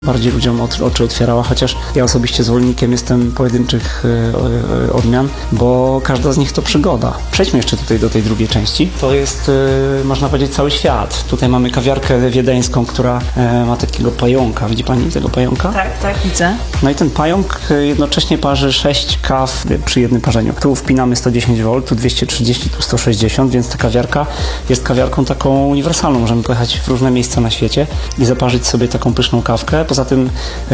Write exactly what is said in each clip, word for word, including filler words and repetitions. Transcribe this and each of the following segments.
bardziej ludziom oczy otwierała, chociaż ja osobiście zwolennikiem jestem pojedynczych y, odmian, bo każda z nich to przygoda. Przejdźmy jeszcze tutaj do tej drugiej części. To jest, y, można powiedzieć, cały świat. Tutaj mamy kawiarkę wiedeńską, która y, ma takiego pająka. Widzi pani tego pająka? Tak, tak, widzę. No i ten pająk jednocześnie parzy sześć kaw przy jednym parzeniu. Tu wpinamy sto dziesięć wolt, tu dwieście trzydzieści, tu sto sześćdziesiąt, więc ta kawiarka jest kawiarką taką uniwersalną. Możemy pojechać w różne miejsca na świecie i zaparzyć sobie taką pyszną kawkę. Poza tym,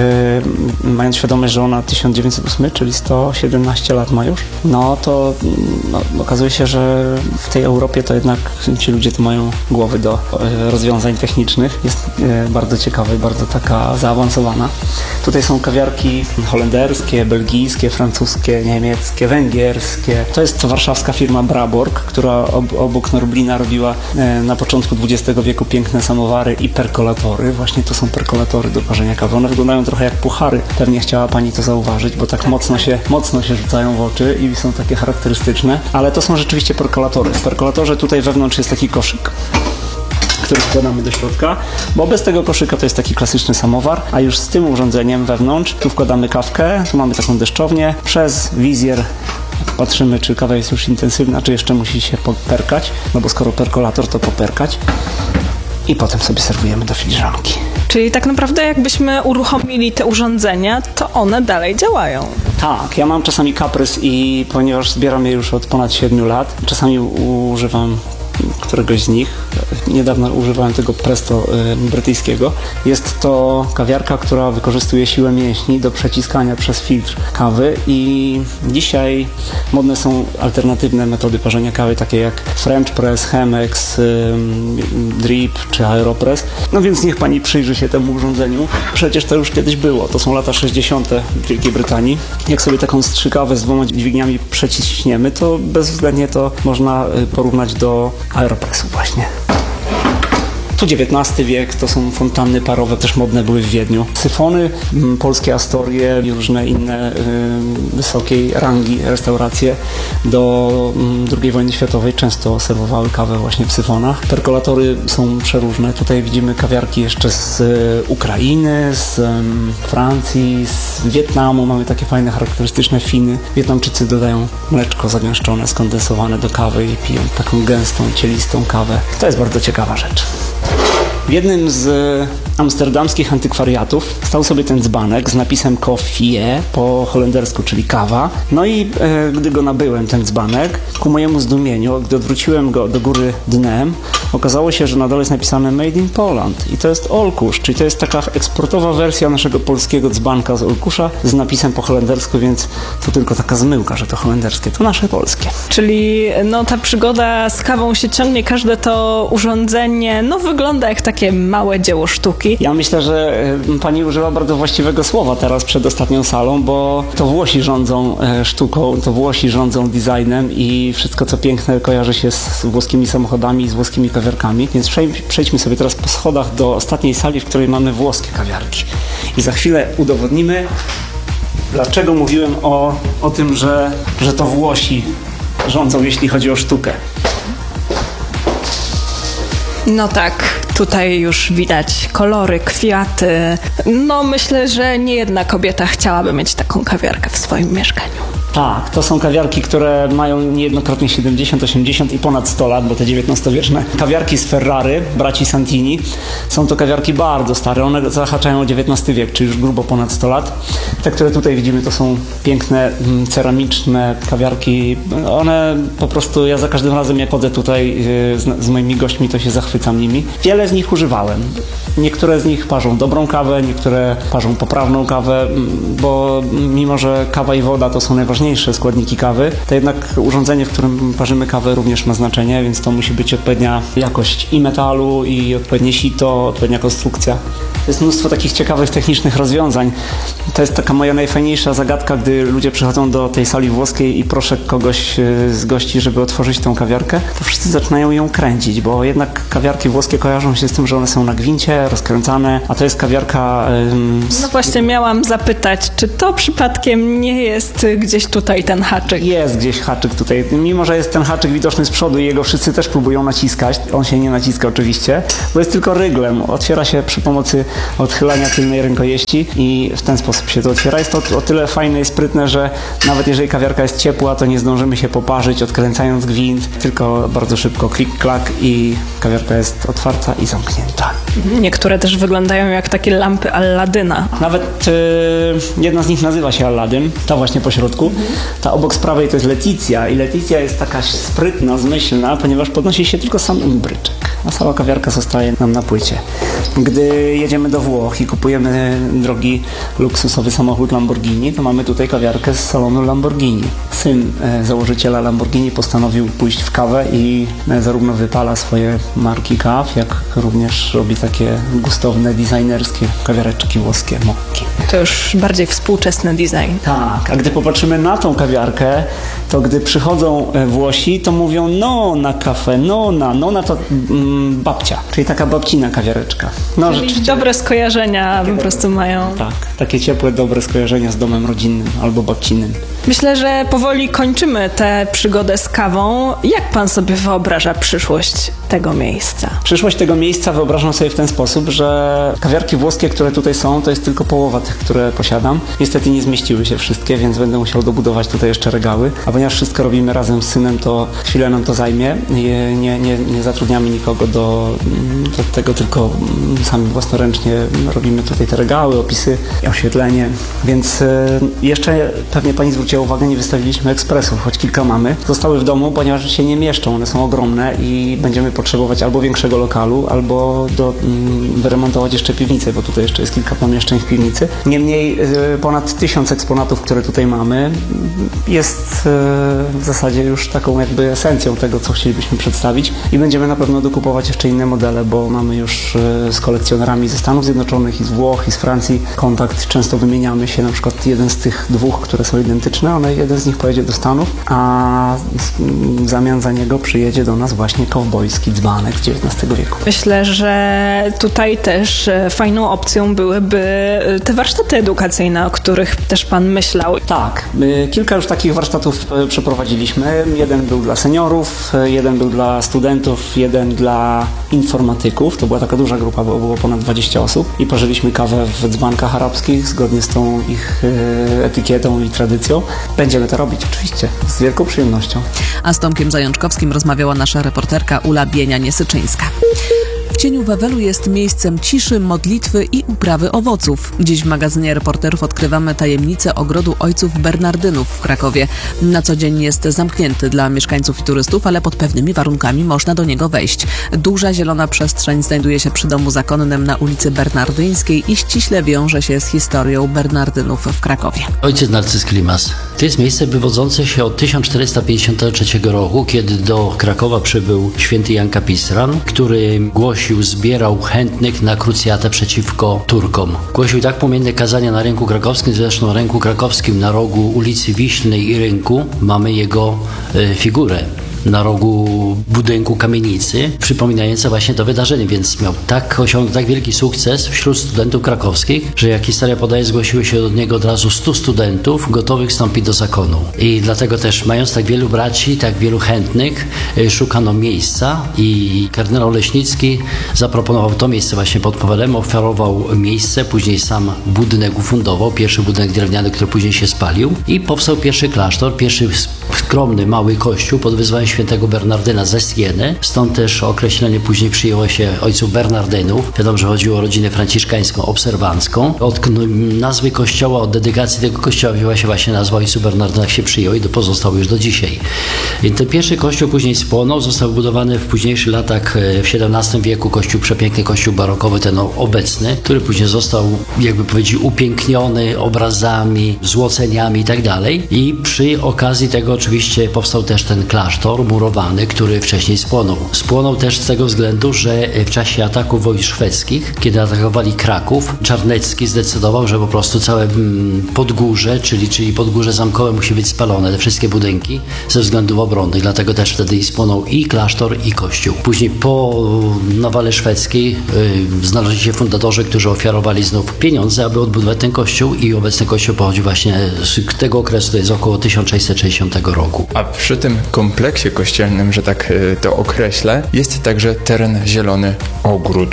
yy, mając świadomość, że ona tysiąc dziewięćset ósmy, czyli sto siedemnaście lat ma już, no to no, okazuje się, że w tej Europie to jednak ci ludzie tu mają głowy do yy, rozwiązań technicznych. Jest yy, bardzo ciekawa i bardzo taka zaawansowana. Tutaj są kawiarki holenderskie, belgijskie, francuskie, niemieckie, węgierskie. To jest to warszawska firma Braborg, która ob, obok Norblina robiła yy, na początku dwudziestego wieku piękne samowary i perkolatory. Właśnie to są perkolatory do parzenia kawy. One wyglądają trochę jak puchary. Pewnie chciała pani to zauważyć, bo tak mocno się, mocno się rzucają w oczy i są takie charakterystyczne. Ale to są rzeczywiście perkolatory. W perkolatorze tutaj wewnątrz jest taki koszyk, który wkładamy do środka, bo bez tego koszyka to jest taki klasyczny samowar, a już z tym urządzeniem wewnątrz tu wkładamy kawkę, tu mamy taką deszczownię, przez wizjer patrzymy, czy kawa jest już intensywna, czy jeszcze musi się poperkać, no bo skoro perkolator, to poperkać i potem sobie serwujemy do filiżanki. Czyli tak naprawdę jakbyśmy uruchomili te urządzenia, to one dalej działają. Tak, ja mam czasami kaprys i ponieważ zbieram je już od ponad siedmiu lat, czasami używam któregoś z nich. Niedawno używałem tego Presto y, brytyjskiego. Jest to kawiarka, która wykorzystuje siłę mięśni do przeciskania przez filtr kawy i dzisiaj modne są alternatywne metody parzenia kawy, takie jak French Press, Chemex, y, Drip czy Aeropress. No więc niech pani przyjrzy się temu urządzeniu. Przecież to już kiedyś było. To są lata sześćdziesiąte w Wielkiej Brytanii. Jak sobie taką strzykawę z dwoma dźwigniami przeciśniemy, to bezwzględnie to można porównać do Aeropressu właśnie. Tu dziewiętnasty wiek, to są fontanny parowe, też modne były w Wiedniu. Syfony, m, polskie Astorie i różne inne y, wysokiej rangi restauracje do m, drugiej wojny światowej często serwowały kawę właśnie w syfonach. Perkolatory są przeróżne. Tutaj widzimy kawiarki jeszcze z y, Ukrainy, z y, Francji, z Wietnamu. Mamy takie fajne, charakterystyczne Finy. Wietnamczycy dodają mleczko zagęszczone, skondensowane do kawy i piją taką gęstą, cielistą kawę. To jest bardzo ciekawa rzecz. W jednym z amsterdamskich antykwariatów stał sobie ten dzbanek z napisem koffie po holendersku, czyli kawa. No i e, gdy go nabyłem, ten dzbanek, ku mojemu zdumieniu, gdy odwróciłem go do góry dnem, okazało się, że na dole jest napisane Made in Poland i to jest Olkusz, czyli to jest taka eksportowa wersja naszego polskiego dzbanka z Olkusza z napisem po holendersku, więc to tylko taka zmyłka, że to holenderskie, to nasze polskie. Czyli no ta przygoda z kawą się ciągnie, każde to urządzenie no wygląda jak takie małe dzieło sztuki. Ja myślę, że pani użyła bardzo właściwego słowa teraz przed ostatnią salą, bo to Włosi rządzą sztuką, to Włosi rządzą designem i wszystko co piękne kojarzy się z włoskimi samochodami i z włoskimi kawiarkami, więc przejdźmy sobie teraz po schodach do ostatniej sali, w której mamy włoskie kawiarki. I za chwilę udowodnimy, dlaczego mówiłem o, o tym, że, że to Włosi rządzą, jeśli chodzi o sztukę. No tak, tutaj już widać kolory, kwiaty. No myślę, że nie jedna kobieta chciałaby mieć taką kawiarkę w swoim mieszkaniu. Tak, to są kawiarki, które mają niejednokrotnie siedemdziesiąt, osiemdziesiąt i ponad sto lat, bo te dziewiętnastowieczne kawiarki z Ferrary, braci Santini, są to kawiarki bardzo stare, one zahaczają o dziewiętnasty wiek, czyli już grubo ponad sto lat. Te, które tutaj widzimy, to są piękne, ceramiczne kawiarki. One po prostu, ja za każdym razem jak chodzę tutaj z, z moimi gośćmi, to się zachwycam nimi. Wiele z nich używałem. Niektóre z nich parzą dobrą kawę, niektóre parzą poprawną kawę, bo mimo, że kawa i woda to są najważniejsze składniki kawy, to jednak urządzenie, w którym parzymy kawę również ma znaczenie, więc to musi być odpowiednia jakość i metalu, i odpowiednie sito, odpowiednia konstrukcja. To jest mnóstwo takich ciekawych, technicznych rozwiązań. To jest taka moja najfajniejsza zagadka, gdy ludzie przychodzą do tej sali włoskiej i proszę kogoś z gości, żeby otworzyć tą kawiarkę, to wszyscy zaczynają ją kręcić, bo jednak kawiarki włoskie kojarzą się z tym, że one są na gwincie, rozkręcane, a to jest kawiarka... Ym, z... No właśnie miałam zapytać, czy to przypadkiem nie jest gdzieś tutaj ten haczyk? Jest gdzieś haczyk tutaj. Mimo, że jest ten haczyk widoczny z przodu i jego wszyscy też próbują naciskać, on się nie naciska oczywiście, bo jest tylko ryglem. Otwiera się przy pomocy odchylania tylnej rękojeści i w ten sposób się to otwiera. Jest to o tyle fajne i sprytne, że nawet jeżeli kawiarka jest ciepła, to nie zdążymy się poparzyć odkręcając gwint, tylko bardzo szybko klik, klak i kawiarka jest otwarta i zamknięta. Niektóre też wyglądają jak takie lampy Alladyna. Nawet y, jedna z nich nazywa się Aladdin, ta właśnie po środku. Ta obok z prawej to jest Leticia i Leticia jest taka sprytna, zmyślna, ponieważ podnosi się tylko sam imbryczek, a cała kawiarka zostaje nam na płycie. Gdy jedziemy do Włoch i kupujemy drogi, luksusowy samochód Lamborghini, to mamy tutaj kawiarkę z salonu Lamborghini. Syn e, założyciela Lamborghini postanowił pójść w kawę i e, zarówno wypala swoje marki kaw, jak również robi takie gustowne, designerskie kawiareczki włoskie, mokki. To już bardziej współczesny design. Tak, a gdy popatrzymy na tą kawiarkę, to gdy przychodzą Włosi, to mówią no na kawę, no na, no na to mm, babcia, czyli taka babcina kawiareczka. No, Czyli rzeczywiście. dobre skojarzenia po prostu mają. Tak, takie ciepłe, dobre skojarzenia z domem rodzinnym albo babcinnym. Myślę, że powoli kończymy tę przygodę z kawą. Jak pan sobie wyobraża przyszłość tego miejsca? Przyszłość tego miejsca wyobrażam sobie w ten sposób, że kawiarki włoskie, które tutaj są, to jest tylko połowa tych, które posiadam. Niestety nie zmieściły się wszystkie, więc będę musiał dobudować tutaj jeszcze regały. A ponieważ wszystko robimy razem z synem, to chwilę nam to zajmie. Nie, nie, nie, nie zatrudniamy nikogo do, do tego, tylko sami własnoręcznie robimy tutaj te regały, opisy, oświetlenie. Więc jeszcze pewnie pani zwróciła uwagę, nie wystawiliśmy ekspresów, choć kilka mamy. Zostały w domu, ponieważ się nie mieszczą, one są ogromne i będziemy potrzebować albo większego lokalu, albo do, mm, wyremontować jeszcze piwnicę, bo tutaj jeszcze jest kilka pomieszczeń w piwnicy. Niemniej y, ponad tysiąc eksponatów, które tutaj mamy, jest y, w zasadzie już taką jakby esencją tego, co chcielibyśmy przedstawić i będziemy na pewno dokupować jeszcze inne modele, bo mamy już y, z kolekcjonerami ze Stanów Zjednoczonych i z Włoch i z Francji kontakt. Często wymieniamy się, na przykład jeden z tych dwóch, które są identyczne, one jeden z nich pojedzie do Stanów, a w zamian za niego przyjedzie do nas właśnie kowbojski dzbanek z dziewiętnastego wieku. Myślę, że tutaj też fajną opcją byłyby te warsztaty edukacyjne, o których też pan myślał. Tak, kilka już takich warsztatów przeprowadziliśmy. Jeden był dla seniorów, jeden był dla studentów, jeden dla informatyków. To była taka duża grupa, bo było ponad dwadzieścia osób i parzyliśmy kawę w dzbankach arabskich zgodnie z tą ich etykietą i tradycją. Będziemy to robić oczywiście z wielką przyjemnością. A z Tomkiem Zajączkowskim rozmawiała nasza reporterka Ula Bienia-Niesyczyńska. W cieniu Wawelu jest miejscem ciszy, modlitwy i uprawy owoców. Dziś w magazynie Reporterów odkrywamy tajemnicę ogrodu ojców Bernardynów w Krakowie. Na co dzień jest zamknięty dla mieszkańców i turystów, ale pod pewnymi warunkami można do niego wejść. Duża zielona przestrzeń znajduje się przy domu zakonnym na ulicy Bernardyńskiej i ściśle wiąże się z historią Bernardynów w Krakowie. Ojciec Narcyz Klimas. To jest miejsce wywodzące się od tysiąc czterysta pięćdziesiątego trzeciego roku, kiedy do Krakowa przybył święty Jan Kapistran, który głosił, zbierał chętnych na krucjatę przeciwko Turkom. Głosił tak płomienne kazania na rynku krakowskim, zresztą na rynku krakowskim na rogu ulicy Wiślnej i Rynku mamy jego e, figurę na rogu budynku kamienicy, przypominająca właśnie to wydarzenie, więc miał tak osiągnął tak wielki sukces wśród studentów krakowskich, że jak historia podaje, zgłosiło się do niego od razu stu studentów gotowych wstąpić do zakonu. I dlatego też, mając tak wielu braci, tak wielu chętnych, szukano miejsca i kardynał Leśnicki zaproponował to miejsce właśnie pod Wawelem, oferował miejsce, później sam budynek ufundował, pierwszy budynek drewniany, który później się spalił i powstał pierwszy klasztor, pierwszy skromny, mały kościół pod wyzwaniem świętego Bernardyna ze Sieny. Stąd też określenie później przyjęło się ojców Bernardynów. Wiadomo, że chodziło o rodzinę franciszkańską, obserwancką. Od nazwy kościoła, od dedykacji tego kościoła wzięła się właśnie nazwa ojców Bernardynach, się przyjął i pozostał już do dzisiaj. I ten pierwszy kościół później spłonął, został budowany w późniejszych latach, w siedemnastym wieku, kościół, przepiękny kościół barokowy, ten obecny, który później został, jakby powiedzieć, upiękniony obrazami, złoceniami i tak dalej. I przy okazji tego oczywiście powstał też ten klasztor murowany, który wcześniej spłonął. Spłonął też z tego względu, że w czasie ataków wojsk szwedzkich, kiedy atakowali Kraków, Czarnecki zdecydował, że po prostu całe Podgórze, czyli, czyli Podgórze Zamkowe musi być spalone, te wszystkie budynki, ze względów obronnych. Dlatego też wtedy spłonął i klasztor, i kościół. Później po nawale szwedzkiej yy, znaleźli się fundatorzy, którzy ofiarowali znów pieniądze, aby odbudować ten kościół i obecny kościół pochodzi właśnie z tego okresu, to jest około tysiąc sześćset sześćdziesiątego roku. A przy tym kompleksie kościelnym, że tak to określę, jest także teren zielony, ogród.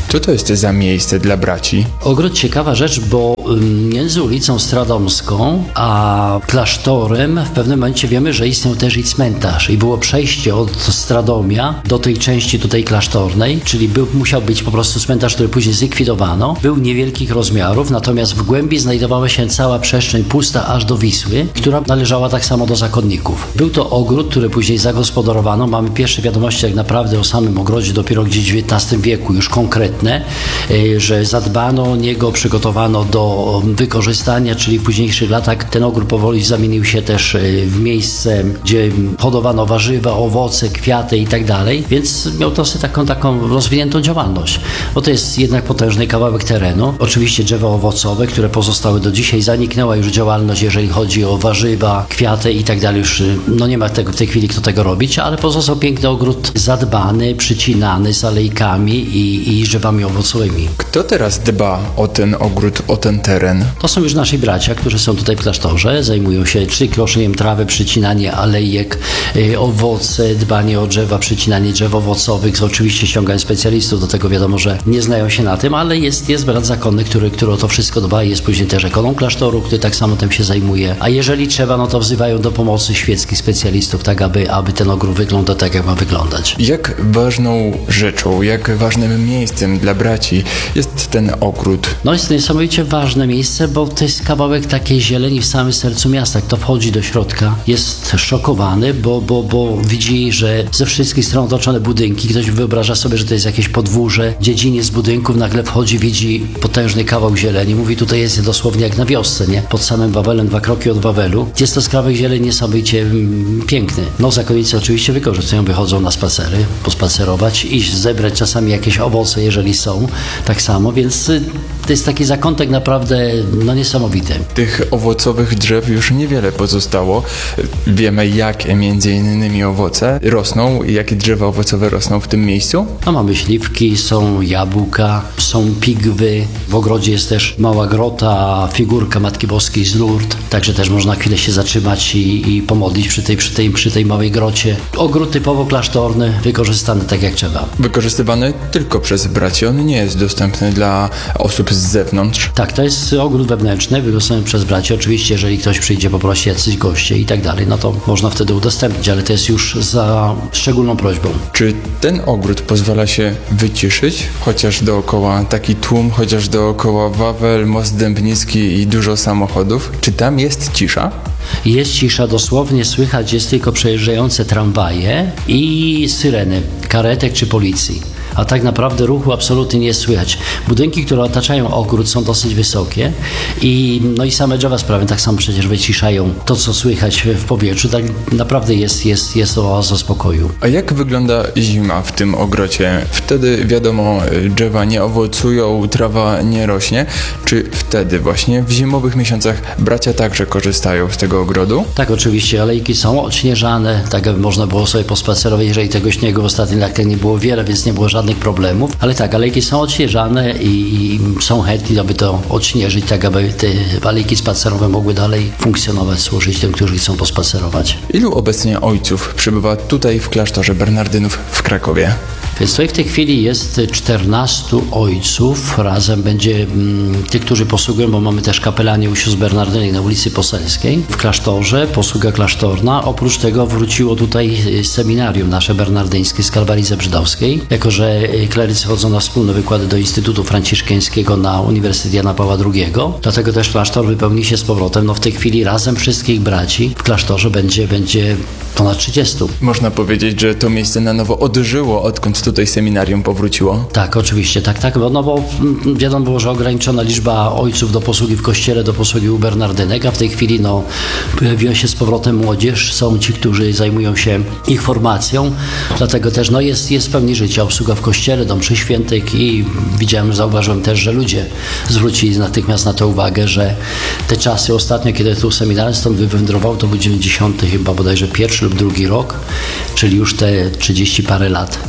Co to jest za miejsce dla braci? Ogród ciekawa rzecz, bo między ulicą Stradomską a klasztorem w pewnym momencie wiemy, że istniał też i cmentarz i było przejście od Stradomia do tej części tutaj klasztornej, czyli był, musiał być po prostu cmentarz, który później zlikwidowano. Był niewielkich rozmiarów, natomiast w głębi znajdowała się cała przestrzeń pusta aż do Wisły, która należała tak samo do zakonników. Był to ogród, który później zagospodarowano. Mamy pierwsze wiadomości jak naprawdę o samym ogrodzie dopiero gdzieś w dziewiętnastym wieku, już konkretne, że zadbano o niego, przygotowano do wykorzystania, czyli w późniejszych latach ten ogród powoli zamienił się też w miejsce, gdzie hodowano warzywa, owoce, kwiaty i tak dalej, więc miał dosyć taką, taką rozwiniętą działalność, bo to jest jednak potężny kawałek terenu. Oczywiście drzewa owocowe, które pozostały do dzisiaj, zaniknęła już działalność, jeżeli chodzi o warzywa, kwiaty i tak dalej, już no nie ma tego w tej chwili kto tego robić, ale pozostał piękny ogród zadbany, przycinany z alejkami i, i drzewami owocowymi. Kto teraz dba o ten ogród, o ten teren? To są już nasi bracia, którzy są tutaj w klasztorze, zajmują się czy kroszeniem trawy, przycinanie alejek, y, owoce, dbanie o drzewa, przycinanie drzew owocowych, oczywiście ściągają specjalistów, do tego wiadomo, że nie znają się na tym, ale jest, jest brat zakonny, który, który o to wszystko dba i jest później też ekonom klasztoru, który tak samo tym się zajmuje, a jeżeli trzeba, no to wzywają do pomocy świeckich specjalistów, tak aby, aby ten ogród wyglądał tak, jak ma wyglądać. Jak ważną rzeczą, jak ważnym miejscem dla braci jest ten ogród? No jest to niesamowicie ważne miejsce, bo to jest kawałek takiej zieleni w samym sercu miasta. Kto wchodzi do środka, jest szokowany, bo, bo, bo widzi, że ze wszystkich stron otoczone budynki. Ktoś wyobraża sobie, że to jest jakieś podwórze, dziedziniec budynków, nagle wchodzi, widzi potężny kawał zieleni. Mówi, tutaj jest dosłownie jak na wiosce, nie? Pod samym Wawelem, dwa kroki od Wawelu. Jest to skrawek zieleni niesamowicie mm, piękny. No zakonnicy oczywiście wykorzystują, wychodzą na spacery, pospacerować, iść zebrać czasami jakieś owoce, jeżeli są, tak samo, więc y, to jest taki zakątek naprawdę no niesamowity. Tych owocowych drzew już niewiele pozostało. Wiemy, jakie między innymi owoce rosną, jakie drzewa owocowe rosną w tym miejscu? No mamy śliwki, są jabłka, są pigwy, w ogrodzie jest też mała grota, figurka Matki Boskiej z Lourdes, także też można chwilę się zatrzymać i, i pomodlić przy tej, przy, tej, przy tej małej grocie. Ogród typowo klasztorny, wykorzystany tak jak trzeba. Wykorzystywany tylko przez braci, on nie jest dostępny dla osób z zewnątrz. Tak, to jest ogród wewnętrzny, wykorzystany przez braci. Oczywiście, jeżeli ktoś przyjdzie, poprosi jacyś goście i tak dalej, no to można wtedy udostępnić, ale to jest już za szczególną prośbą. Czy ten ogród pozwala się wyciszyć? Chociaż dookoła taki tłum, chociaż dookoła Wawel, Most Dębnicki i dużo samochodów. Czy tam jest cisza? Jest cisza, dosłownie słychać jest tylko przejeżdżające tramwaje i syreny karetek czy policji. A tak naprawdę ruchu absolutnie nie słychać. Budynki, które otaczają ogród, są dosyć wysokie i, no i same drzewa sprawy tak samo przecież wyciszają to, co słychać w powietrzu. Tak naprawdę jest, jest, jest oaza spokoju. A jak wygląda zima w tym ogrodzie? Wtedy wiadomo, drzewa nie owocują, trawa nie rośnie. Czy wtedy właśnie w zimowych miesiącach bracia także korzystają z tego ogrodu? Tak, oczywiście. Alejki są odśnieżane, tak aby można było sobie pospacerować, jeżeli tego śniegu w ostatnich latach nie było wiele, więc nie było żadnych problemów, ale tak, alejki są odśnieżane i, i są chętni, aby to odśnieżyć, tak aby te alejki spacerowe mogły dalej funkcjonować, służyć tym, którzy chcą pospacerować. Ilu obecnie ojców przybywa tutaj w klasztorze Bernardynów w Krakowie? Więc tutaj w tej chwili jest czternastu ojców, razem będzie mm, tych, którzy posługują, bo mamy też kapelanię u sióstr Bernardynek na ulicy Poselskiej. W klasztorze, posługa klasztorna, oprócz tego wróciło tutaj seminarium nasze bernardyńskie z Kalwarii Zebrzydowskiej, jako że klerycy chodzą na wspólne wykłady do Instytutu Franciszkańskiego na Uniwersytet Jana Pawła drugiego, dlatego też klasztor wypełni się z powrotem. No w tej chwili razem wszystkich braci w klasztorze będzie, będzie ponad trzydziestu. Można powiedzieć, że to miejsce na nowo odżyło, odkąd tutaj seminarium powróciło? Tak, oczywiście, tak, tak, no bo wiadomo było, że ograniczona liczba ojców do posługi w kościele, do posługi u Bernardynek, a w tej chwili no pojawiła się z powrotem młodzież, są ci, którzy zajmują się ich formacją, dlatego też no jest, jest w pełni życia, obsługa w kościele, do mszy świętych i widziałem, zauważyłem też, że ludzie zwrócili natychmiast na to uwagę, że te czasy ostatnio, kiedy tu seminarium stąd wywędrował, to był dziewięćdziesiąty chyba bodajże pierwszy lub drugi rok, czyli już te trzydzieści parę lat nie było tego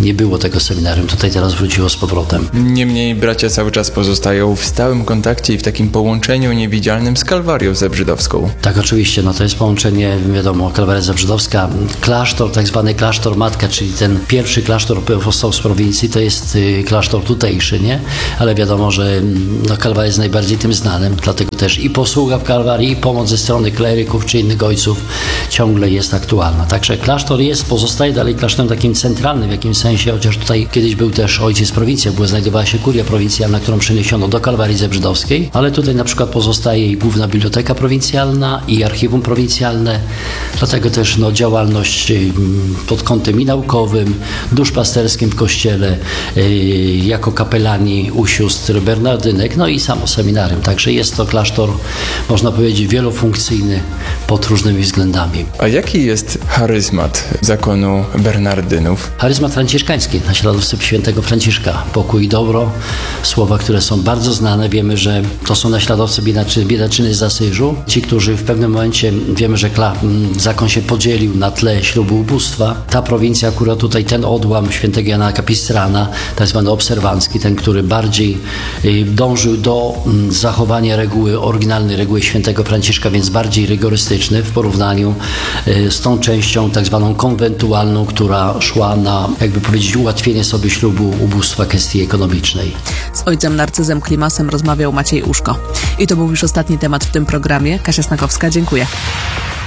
tego seminarium tutaj teraz wróciło z powrotem. Niemniej bracia cały czas pozostają w stałym kontakcie i w takim połączeniu niewidzialnym z Kalwarią Zebrzydowską. Tak, oczywiście, no to jest połączenie, wiadomo, Kalwaria Zebrzydowska, klasztor, tak zwany klasztor matka, czyli ten pierwszy klasztor powstał z prowincji, to jest y, klasztor tutejszy, nie? Ale wiadomo, że no, Kalwaria jest najbardziej tym znanym, dlatego też i posługa w Kalwarii, i pomoc ze strony kleryków czy innych ojców ciągle jest aktualna. Także klasztor jest, pozostaje dalej klasztorem takim centralnym w jakimś sensie, chociaż tutaj kiedyś był też ojciec prowincja, była znajdowała się kuria prowincjalna, którą przeniesiono do Kalwarii Zebrzydowskiej, ale tutaj na przykład pozostaje i główna biblioteka prowincjalna i archiwum prowincjalne, dlatego też no, działalność pod kątem i naukowym, duszpasterskim w kościele, yy, jako kapelani u sióstr Bernardynek, no i samo seminarium. Także jest to klasztor, można powiedzieć, wielofunkcyjny pod różnymi względami. A jaki jest charyzmat zakonu Bernardynów? Charyzmat franciszkański, naśladowcy świętego Franciszka. Pokój i dobro, słowa, które są bardzo znane. Wiemy, że to są naśladowcy biedaczy, biedaczyny z Asyżu. Ci, którzy w pewnym momencie, wiemy, że kla, zakon się podzielił na tle ślubu ubóstwa. Ta prowincja, akurat tutaj ten odłam świętego Jana Kapistrana, tak zwany obserwancki, ten, który bardziej y, dążył do y, zachowania reguły, oryginalnej reguły świętego Franciszka, więc bardziej rygorystyczny w porównaniu y, z tą częścią tak zwaną konwentualną, która szła na, jakby powiedzieć, ułatwienie sobie ślubu ubóstwa kwestii ekonomicznej. Z ojcem Narcyzem Klimasem rozmawiał Maciej Uszko. I to był już ostatni temat w tym programie. Kasia Snakowska, dziękuję.